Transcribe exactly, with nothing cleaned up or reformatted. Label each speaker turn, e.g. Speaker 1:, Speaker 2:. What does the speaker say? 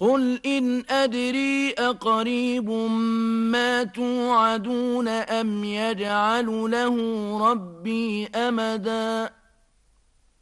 Speaker 1: قل إن أدري أقريب ما توعدون أم يجعل له ربي أمدا